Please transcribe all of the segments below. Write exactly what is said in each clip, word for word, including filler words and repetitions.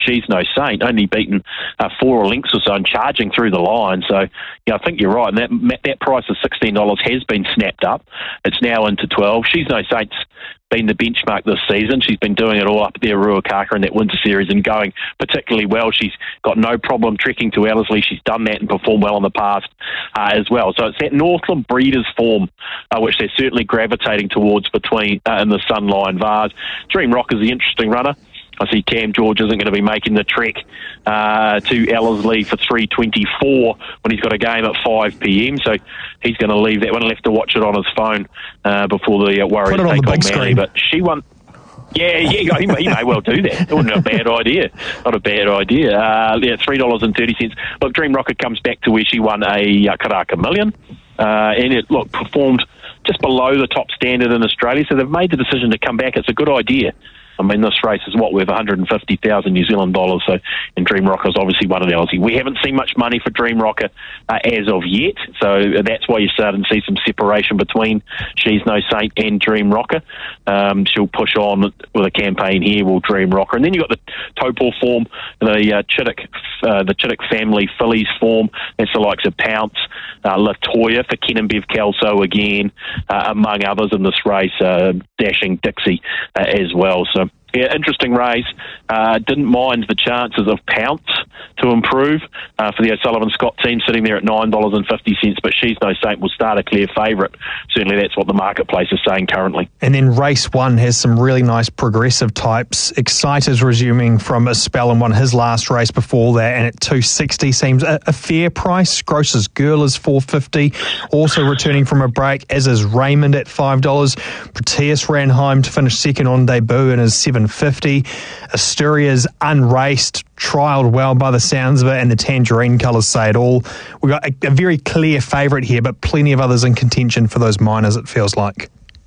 She's No Saint, only beaten uh, four lengths or so and charging through the line. So, yeah, I think you're right. And that that price of sixteen dollars has been snapped up. It's now into twelve. She's No Saint's been the benchmark this season. She's been doing it all up there, Ruakaka, in that winter series and going particularly well. She's got no problem trekking to Ellerslie. She's done that and performed well in the past uh, as well. So it's that Northland Breeders form, uh, which they're certainly gravitating towards between uh, in the Sunline Vase. Dream Rock is the interesting runner. I see Cam George isn't going to be making the trek uh, to Ellerslie for three twenty-four when he's got a game at five p.m. So he's going to leave that one. He'll have to watch it on his phone uh, before the uh, Warriors Put it on take the on big Manly. screen. But she won. Yeah, yeah, he, he may well do that. It wasn't a bad idea. Not a bad idea. Uh, yeah, three dollars and thirty cents. Look, Dream Rocket comes back to where she won a uh, Karaka Million, uh, and it look performed just below the top standard in Australia. So they've made the decision to come back. It's a good idea. I mean, this race is what, worth one hundred fifty thousand New Zealand dollars, so, and Dream Rocker is obviously one of the Aussie. We haven't seen much money for Dream Rocker uh, as of yet, so that's why you're starting to see some separation between She's No Saint and Dream Rocker. Um, she'll push on with a campaign here, will Dream Rocker. And then you've got the Topol form, the uh, Chittick, uh, the Chittick family fillies form. That's the likes of Pounce, uh, Latoya for Ken and Bev Kelso again, uh, among others in this race, uh, Dashing Dixie uh, as well. So, yeah, interesting race. Uh, didn't mind the chances of Pounce to improve uh, for the O'Sullivan Scott team, sitting there at nine dollars and fifty cents, but She's No Saint will start a clear favourite. Certainly that's what the marketplace is saying currently. And then race one has some really nice progressive types. Exciter's resuming from a spell and won his last race before that, and at two sixty seems a, a fair price. Gross's Girl is four fifty, also returning from a break, as is Raymond at five dollars. Proteus ran home to finish second on debut and is seven fifty. Asturia's unraced, trialled well by the sounds of it, and the tangerine colours say it all. We've got a, a very clear favourite here, but plenty of others in contention for those minors, it feels like.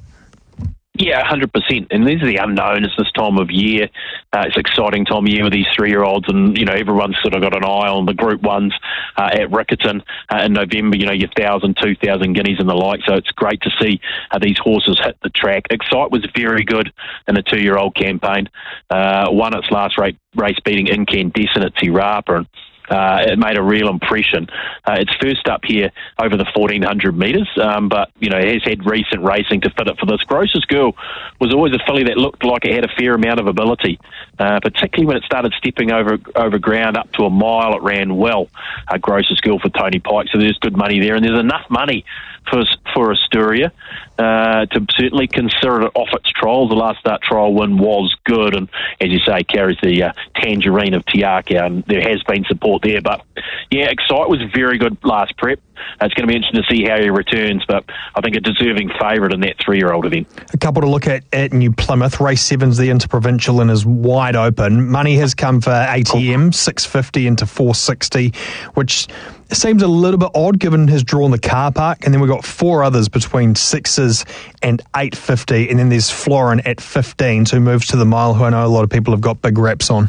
Yeah, one hundred percent. And these are the unknowns this time of year. Uh, it's an exciting time of year with these three-year-olds, and, you know, everyone's sort of got an eye on the Group ones uh, at Riccarton uh, in November, you know, your one thousand, two thousand guineas and the like. So it's great to see uh, these horses hit the track. Excite was very good in the two-year-old campaign. Uh, won its last race, race beating Incandescent at Te Rapa, and Uh, it made a real impression. Uh, it's first up here over the fourteen hundred metres, um, but, you know, it has had recent racing to fit it for this. Gross's Girl was always a filly that looked like it had a fair amount of ability, uh, particularly when it started stepping over over ground up to a mile. It ran well, uh, Gross's Girl for Tony Pike, so there's good money there, and there's enough money for for Asturia uh, to certainly consider it off its trials. The last start trial win was good, and as you say, carries the uh, tangerine of Tiaka, and there has been support there. But yeah, Excite was very good last prep. Uh, it's going to be interesting to see how he returns, but I think a deserving favourite in that three-year-old event. A couple to look at at New Plymouth. Race seven's the Interprovincial and is wide open. Money has come for A T M, six fifty into four sixty, which seems a little bit odd given his draw in the car park. And then we've got four others between sixes and eight fifty, and then there's Florin at fifteen, who moves to the mile, who I know a lot of people have got big reps on.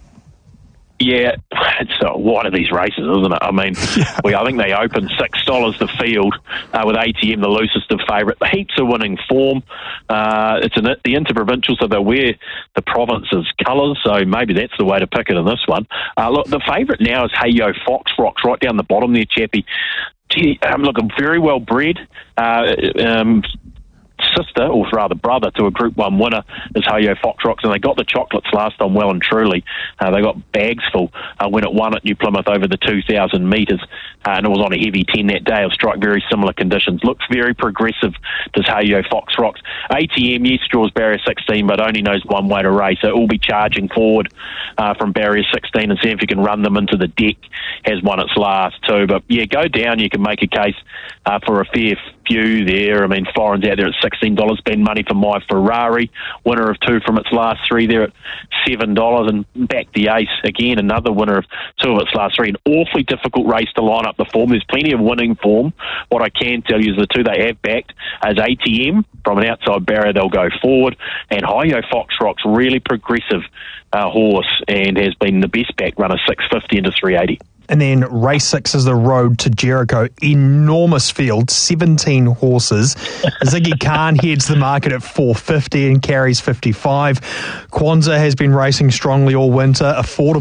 Yeah, it's uh, one of these races, isn't it? I mean, yeah. we, I think they opened six dollars the field uh, with A T M, the loosest of favourite. The heaps of winning form. Uh, it's an, the Interprovincial, so they wear the province's colours, so maybe that's the way to pick it in this one. Uh, look, the favourite now is Hey Yo Fox Rocks, right down the bottom there, Chappie. Gee, um, look, very well bred. Uh, um, sister, or rather brother, to a Group one winner is Hey Yo Fox Rocks, and they got the chocolates last time well and truly. Uh, they got bags full uh, when it won at New Plymouth over the two thousand metres, uh, and it was on a heavy ten that day. It'll strike very similar conditions. Looks very progressive, does Hey Yo Fox Rocks. A T M, yes, draws barrier sixteen, but only knows one way to race, so it will be charging forward uh, from barrier sixteen and see if you can run them into the deck. Has won its last two, but yeah, go down, you can make a case uh, for a fair few there. I mean, Florin's out there at sixteen dollars, spend money for My Ferrari, winner of two from its last three there at seven dollars, and back the Ace again, another winner of two of its last three. An awfully difficult race to line up the form. There's plenty of winning form. What I can tell you is the two they have backed as A T M from an outside barrier, they'll go forward, and Hey Yo Fox Rocks, really progressive uh, horse, and has been the best back runner, six fifty into three eighty. And then race six is the Road to Jericho. Enormous field, seventeen horses. Ziggy Khan heads the market at four fifty and carries fifty-five. Kwanzaa has been racing strongly all winter. Affordable